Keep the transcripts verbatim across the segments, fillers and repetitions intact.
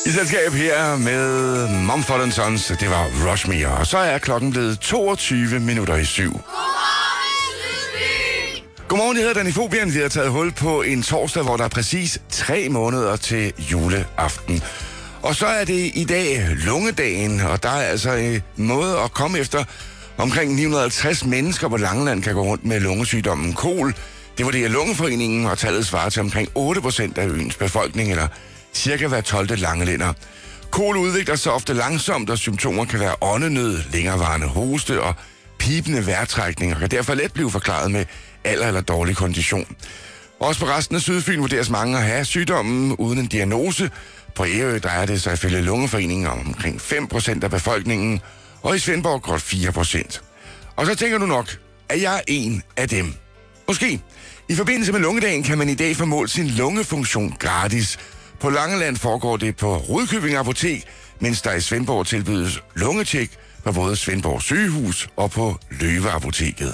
I selskab her med Mumford and Sons, det var Rush Me, og så er klokken blevet toogtyve minutter i syv. Godmorgen, jeg hedder Danny Fobian. Vi har taget hul på en torsdag, hvor der er præcis tre måneder til juleaften. Og så er det i dag lungedagen, og der er altså en måde at komme efter. Omkring ni hundrede og halvtreds mennesker på Langeland kan gå rundt med lungesygdommen kol. Det vurderer Lungeforeningen, og tallet svarer til omkring otte procent af øens befolkning, eller cirka hver tolvte langelænder. Kol udvikler sig ofte langsomt, og symptomer kan være åndenød, længerevarende hoste og pibende vejrtrækning, og kan derfor let blive forklaret med alder eller dårlig kondition. Også på resten af Sydfyn vurderes mange at have sygdommen uden en diagnose. På Ærø drejer det sig ifølge Lungeforeningen om omkring fem procent af befolkningen, og i Svendborg godt fire procent. Og så tænker du nok, at jeg er en af dem. Måske. I forbindelse med lungedagen kan man i dag få målt sin lungefunktion gratis. På Langeland foregår det på Rudkøbing Apotek, mens der i Svendborg tilbydes lungetjek på både Svendborg Sygehus og på Løve Apoteket.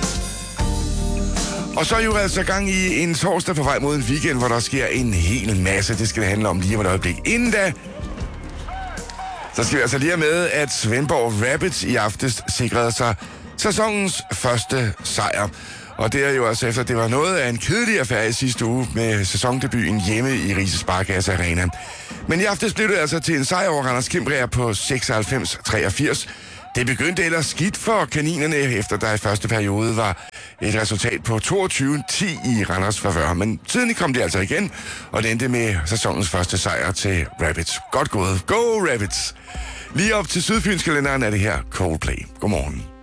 Og så er jo altså gang i en torsdag på vej mod en weekend, hvor der sker en hel masse. Det skal det handle om lige om et øjeblik. Inden da, så skal vi altså lige have med, at Svendborg Rabbits i aftes sikrede sig sæsonens første sejr. Og det er jo altså efter, det var noget af en kedelig affære i sidste uge med sæsondebuten hjemme i Riise Sparekasse Arena. Men i aftes blev det altså til en sejr over Randers Kimbria på seksoghalvfems treogfirs. Det begyndte ellers skidt for kaninerne, efter der i første periode var et resultat på toogtyve ti i Randers favør. Men siden kom de altså igen, og det endte med sæsonens første sejr til Rabbits. Godt gået. Go Rabbits! Lige op til Sydfynskalenderen er det her Coldplay. Godmorgen.